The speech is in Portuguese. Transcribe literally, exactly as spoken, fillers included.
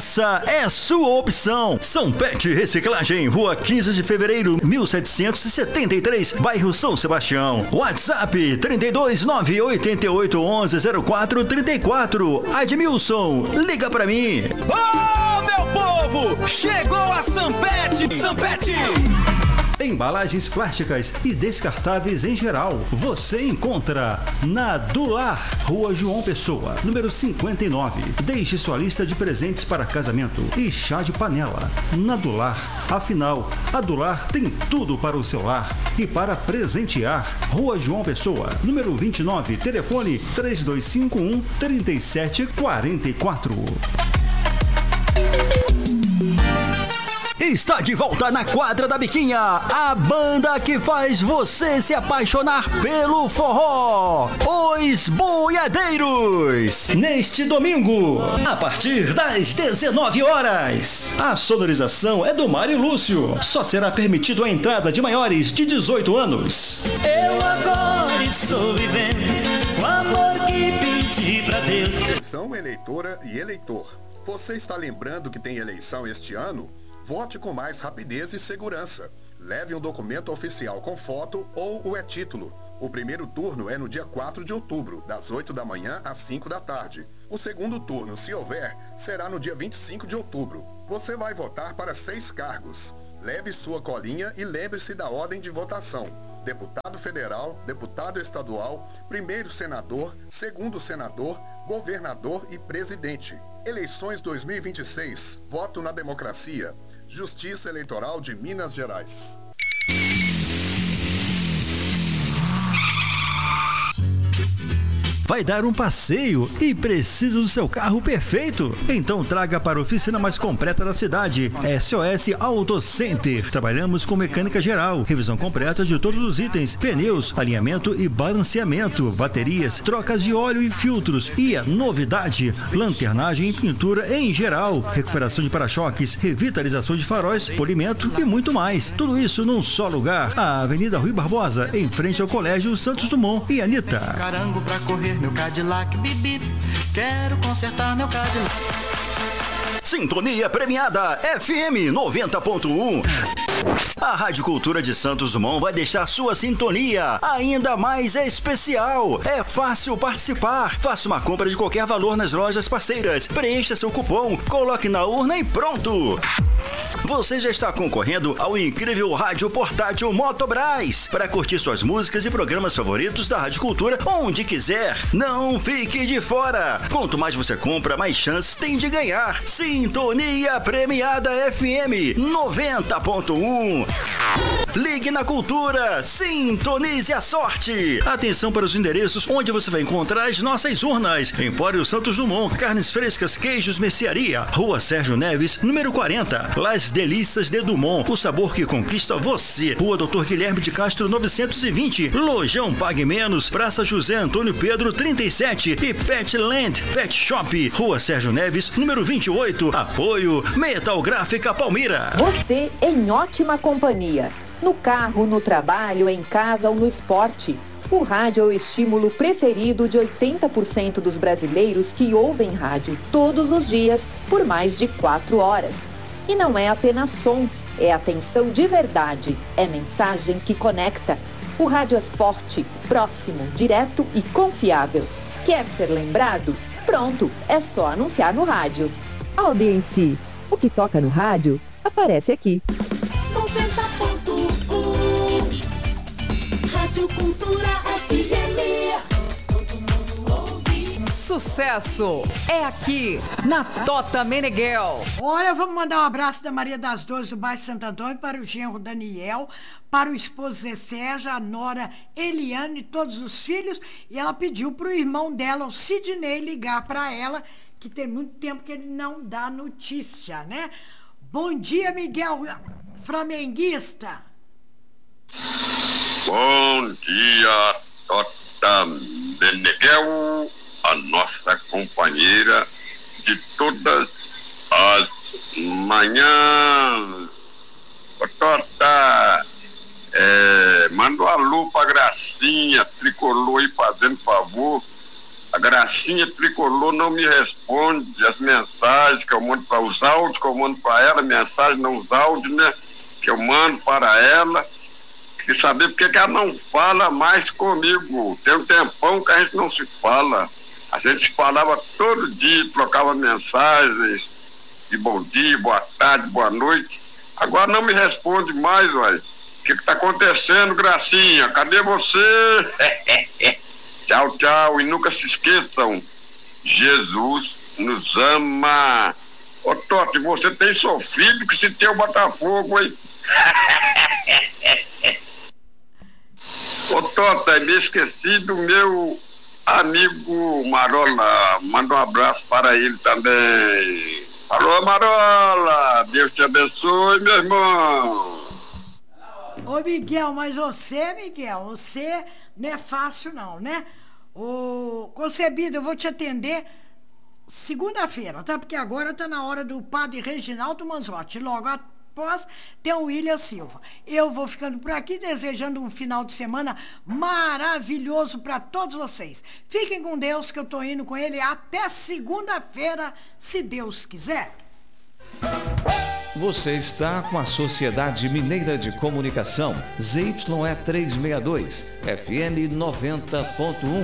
essa é sua opção. Sanpet Reciclagem, Rua quinze de Fevereiro, mil setecentos e setenta e três, bairro São Sebastião. WhatsApp trinta e dois, nove oito oito, onze, zero quatro trinta e quatro. Admilson, liga pra mim. Ô, oh, meu povo, chegou a Sanpet. Sanpet. Embalagens plásticas e descartáveis em geral, você encontra na Dular, Rua João Pessoa, número cinquenta e nove. Deixe sua lista de presentes para casamento e chá de panela. Na Dular, afinal, a Dular tem tudo para o seu lar e para presentear. Rua João Pessoa, número vinte e nove, telefone três dois cinco um, três sete quatro quatro. Está de volta na quadra da Biquinha, a banda que faz você se apaixonar pelo forró, Os Boiadeiros. Neste domingo, a partir das dezenove horas, a sonorização é do Mário Lúcio. Só será permitido a entrada de maiores de dezoito anos. Eu agora estou vivendo o amor que pedi pra Deus. Eleição, eleitora e eleitor. Você está lembrando que tem eleição este ano? Vote com mais rapidez e segurança. Leve um documento oficial com foto ou o e-título. O primeiro turno é no dia quatro de outubro, das oito da manhã às cinco da tarde. O segundo turno, se houver, será no dia vinte e cinco de outubro. Você vai votar para seis cargos. Leve sua colinha e lembre-se da ordem de votação. Deputado federal, deputado estadual, primeiro senador, segundo senador, governador e presidente. Eleições dois mil e vinte e seis. Voto na democracia. Justiça Eleitoral de Minas Gerais. Vai dar um passeio e precisa do seu carro perfeito? Então traga para a oficina mais completa da cidade, S O S Auto Center. Trabalhamos com mecânica geral, revisão completa de todos os itens, pneus, alinhamento e balanceamento, baterias, trocas de óleo e filtros. E a novidade, lanternagem e pintura em geral, recuperação de para-choques, revitalização de faróis, polimento e muito mais. Tudo isso num só lugar, a Avenida Rui Barbosa, em frente ao Colégio Santos Dumont e Anitta. Carango pra correr meu Cadillac, bibi, quero consertar meu Cadillac. Sintonia premiada F M noventa ponto um. A Rádio Cultura de Santos Dumont vai deixar sua sintonia ainda mais especial. É fácil participar. Faça uma compra de qualquer valor nas lojas parceiras. Preencha seu cupom, coloque na urna e pronto. Você já está concorrendo ao incrível rádio portátil Motobras para curtir suas músicas e programas favoritos da Rádio Cultura onde quiser. Não fique de fora. Quanto mais você compra, mais chances tem de ganhar. Sintonia premiada F M noventa ponto um. Ligue na Cultura, sintonize a sorte. Atenção para os endereços onde você vai encontrar as nossas urnas. Empório Santos Dumont, carnes frescas, queijos, mercearia, Rua Sérgio Neves, número quarenta. Las Delícias de Dumont, o sabor que conquista você. Rua Doutor Guilherme de Castro novecentos e vinte. Lojão Pague Menos, Praça José Antônio Pedro trinta e sete. E Petland Pet Shop, Rua Sérgio Neves, número vinte e oito. Apoio Metal Gráfica Palmira. Você em ótima companhia. No carro, no trabalho, em casa ou no esporte. O rádio é o estímulo preferido de oitenta por cento dos brasileiros que ouvem rádio todos os dias por mais de quatro horas. E não é apenas som, é atenção de verdade, é mensagem que conecta. O rádio é forte, próximo, direto e confiável. Quer ser lembrado? Pronto, é só anunciar no rádio. Audiência, o que toca no rádio aparece aqui. noventa ponto um Rádio Cultura F M. Todo mundo ouve. Sucesso é aqui na Tota Meneghel. Olha, vamos mandar um abraço da Maria das Dores do bairro Santo Antônio para o genro Daniel, para o esposo Zé Sérgio, a nora Eliane e todos os filhos. E ela pediu para o irmão dela, o Sidney, ligar para ela, que tem muito tempo que ele não dá notícia, né? Bom dia, Miguel Flamenguista. Bom dia, Tota Meneghel, a nossa companheira de todas as manhãs. Ô, Tota, é, manda um alô pra Gracinha, tricolor aí fazendo favor, A Gracinha Tricolor não me responde as mensagens que eu mando para os áudios, que eu mando para ela, mensagem, não os áudios, né? Que eu mando para ela. Queria saber por que ela não fala mais comigo. Tem um tempão que a gente não se fala. A gente se falava todo dia, trocava mensagens de bom dia, boa tarde, boa noite. Agora não me responde mais, uai. O que está acontecendo, Gracinha? Cadê você? Tchau, tchau. E nunca se esqueçam, Jesus nos ama. Ô, Totti, você tem sofrido que se tem o Botafogo, hein? Ô, Tota, me esqueci do meu amigo Marola. Manda um abraço para ele também. Alô, Marola, Deus te abençoe, meu irmão. Ô, Miguel, mas você, Miguel, você não é fácil não, né? Ô, concebido, eu vou te atender segunda-feira, tá? Porque agora tá na hora do padre Reginaldo Manzotti. Logo após tem o William Silva. Eu vou ficando por aqui desejando um final de semana maravilhoso para todos vocês. Fiquem com Deus, que eu tô indo com ele até segunda-feira, se Deus quiser. Você está com a Sociedade Mineira de Comunicação, Z Y E trezentos e sessenta e dois, F M noventa ponto um.